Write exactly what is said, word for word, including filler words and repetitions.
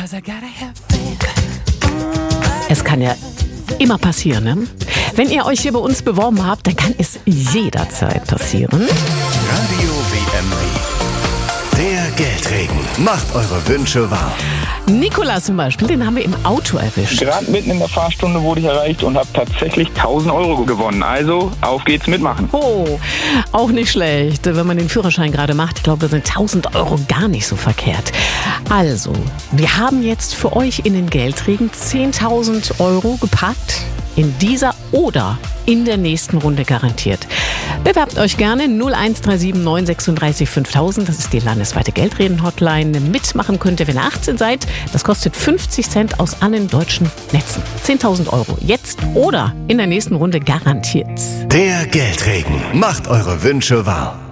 Es kann ja immer passieren, ne? Wenn ihr euch hier bei uns beworben habt, dann kann es jederzeit passieren. Radio W M W. Der Geldregen macht eure Wünsche wahr. Nikolas zum Beispiel, den haben wir im Auto erwischt. Gerade mitten in der Fahrstunde wurde ich erreicht und habe tatsächlich tausend Euro gewonnen. Also, auf geht's mitmachen. Oh, auch nicht schlecht, wenn man den Führerschein gerade macht. Ich glaube, da sind tausend Euro gar nicht so verkehrt. Also, wir haben jetzt für euch in den Geldregen zehntausend Euro gepackt. In dieser oder in der nächsten Runde garantiert. Bewerbt euch gerne null eins drei sieben neun drei sechs fünftausend. Das ist die landesweite Geldreden-Hotline. Mitmachen könnt ihr, wenn ihr achtzehn seid. Das kostet fünfzig Cent aus allen deutschen Netzen. zehntausend Euro jetzt oder in der nächsten Runde garantiert. Der Geldregen macht eure Wünsche wahr.